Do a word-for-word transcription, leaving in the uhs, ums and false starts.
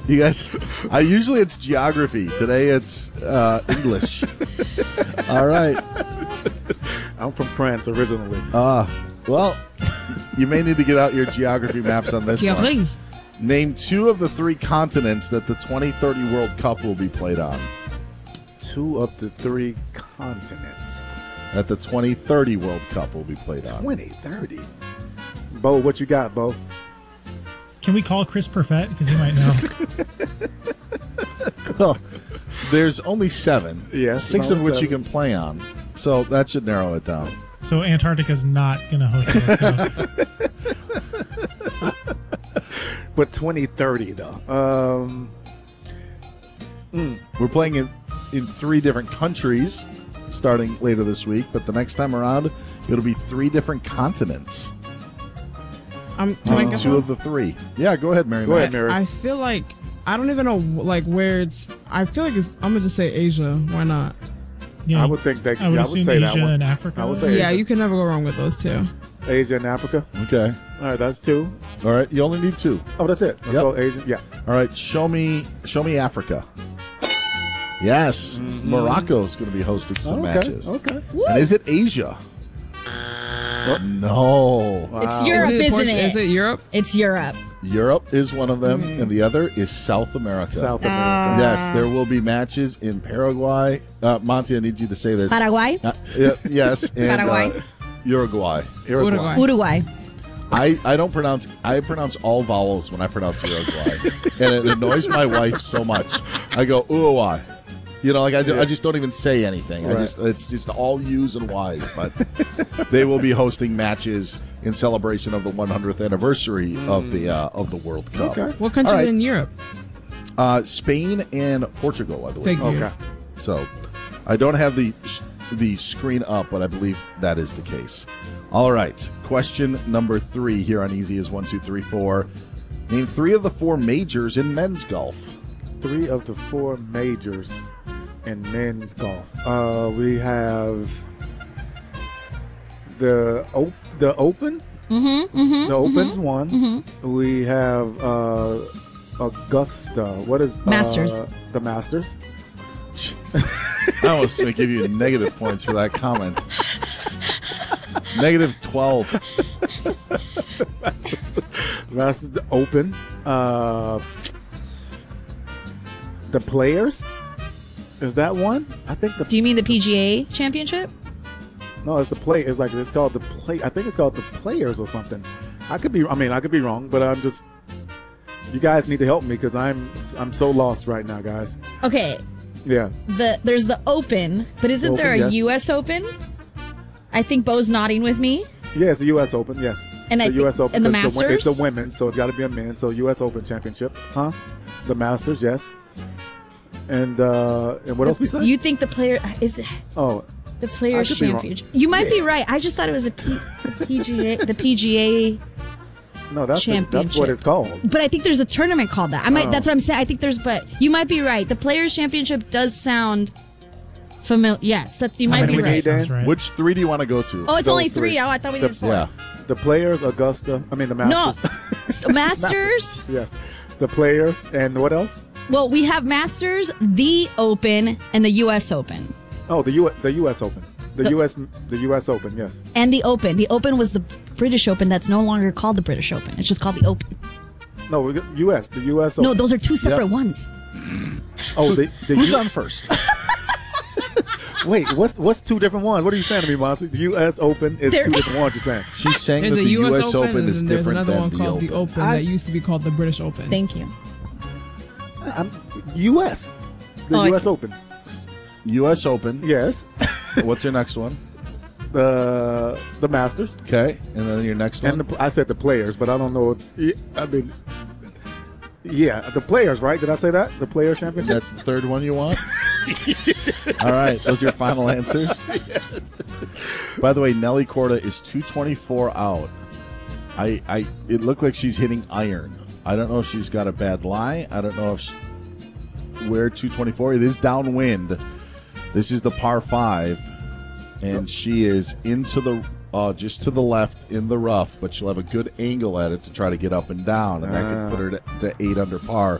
You guys, I usually it's geography. Today it's uh, English. All right. I'm from France originally. Uh, well, you may need to get out your geography maps on this Geography. one. Name two of the three continents that the twenty thirty World Cup will be played on. Two of the three continents. That the twenty thirty World Cup will be played on. twenty thirty. Bo, what you got, Bo? Can we call Chris Perfett? Because he might know. Well, there's only seven. Yes, Six only of which seven. you can play on. So that should narrow it down. So Antarctica's not going to host the World Cup. But twenty thirty, though. Um, We're playing in, in three different countries starting later this week, but the next time around, it'll be three different continents. Um, can I Uh, guess two one? of the three. Yeah, go ahead, Mary. go Mac. ahead, Mary. I feel like I don't even know like where it's. I feel like it's, I'm gonna just say Asia. Why not? Yeah, I would think that. I would yeah, I assume would say that Asia one. and Africa. I would say Yeah, Asia. you can never go wrong with those two. Asia and Africa. Okay. All right, that's two. All right. You only need two. Oh, that's it. Let's Yep. go Asia. Yeah. All right. Show me. Show me Africa. Yes, Morocco is going to be hosting some okay. matches. Okay. And is it Asia? No. It's Europe, is it, isn't Portu- it? Is it Europe? It's Europe. Europe is one of them, and the other is South America. South America. Yes, there will be matches in Paraguay. Uh, Monty, I need you to say this. Paraguay? Uh, yeah, yes, and Paraguay. Uh, Uruguay. Uruguay. Uruguay. I, I don't pronounce I pronounce all vowels when I pronounce Uruguay, and it annoys my wife so much. I go Uruguay, you know, like I, do, I just don't even say anything. I Right. just it's just all U's and Y's. But they will be hosting matches in celebration of the one hundredth anniversary of the uh, of the World Cup. Okay. What country All right. in Europe? Uh, Spain and Portugal, I believe. Figure. Okay. So I don't have the the screen up, but I believe that is the case. All right. Question number three here on Easy is one, two, three, four. Name three of the four majors in men's golf. Three of the four majors in men's golf. Uh, we have the op- the Open. Mm-hmm, mm-hmm. The Open's one. We have uh, Augusta. What is Masters. Uh, the Masters. I almost going to give you negative points for that comment. Negative twelve. That's the Open. Uh, the Players. Is that one? I think the Do you mean the P G A championship? no. It's the play. It's like it's called the play. I think it's called the Players or something. I could be. I mean, I could be wrong, but I'm just. You guys need to help me because I'm I'm so lost right now, guys. Okay. Yeah. The there's the Open, but isn't Open, there a yes. U S Open? I think Bo's nodding with me. Yeah, it's the U S Open. Yes. And the I U S think- Open. and the 'cause wo- It's Masters? the women, so it's got to be a man. So U S Open Championship, huh? The Masters, yes. And uh, and what else we say? You think the player is oh, the Players I could be wrong. Championship? You might be Yeah. right. I just thought it was a P, the P G A, the P G A. no, that's the, that's Championship. what it's called. But I think there's a tournament called that. I might. Oh. That's what I'm saying. I think there's, but you might be right. The Players Championship does sound familiar. Yes, that you How might many be we right. need, Dan? Sounds right. Which three do you want to go to? Oh, it's Those only three. three. Oh, I thought we The- needed four. yeah. The Players, Augusta. I mean the No, Masters. So Masters. Yes. The Players and what else? Well, we have Masters, the Open, and the U S Open. Oh, the U the U S Open. The, The- U S the U S Open. Yes. And the Open. The Open was the British Open that's no longer called the British Open. It's just called the Open. No, we got U S The U S Open. No, those are two separate Yep. ones. Oh, the, the Who's U- on first? Wait, what's what's two different ones? What are you saying to me, Monty? The U S Open is There- two different ones. You're saying? She's saying There's that a the U S, U S Open, and is then there's different another than one the called Open. the Open I- that used to be called the British Open. Thank you. I'm, U S The Oh, U I- S Open. U S Open. Yes. What's your next one? The the Masters Okay, and then your next one. and the, I said the Players, but I don't know. If, I mean, yeah, the Players, right? Did I say that? The Players Championship. That's the third one you want? All right, those are your final answers? Yes. By the way, Nelly Corda is two twenty-four out. I, I, it looked like she's hitting iron. I don't know if she's got a bad lie. I don't know if she, where two twenty-four. It is downwind. This is the par five, and she is into the uh, just to the left in the rough, but she'll have a good angle at it to try to get up and down, and that Ah. could put her to, to eight under par.